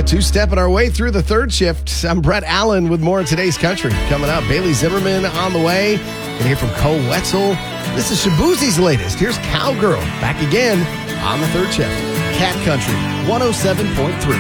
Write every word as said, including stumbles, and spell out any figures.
Yeah, two-stepping our way through the third shift. I'm Brett Allen with more in today's country. Coming up, Bailey Zimmerman on the way. Gonna hear from Cole Wetzel. This is Shabuzi's latest. Here's Cowgirl back again on the third shift. Cat Country one oh seven point three.